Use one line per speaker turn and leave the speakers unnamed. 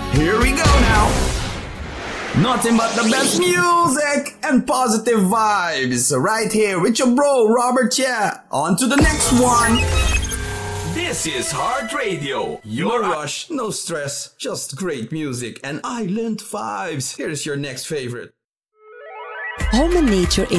Here we go now. Nothing but the best music and positive vibes right here with your bro Robert Chia. On to the next one.
This is Heart Radio.
No rush, no stress, just great music and island vibes. Here's your next favorite.
Home and Nature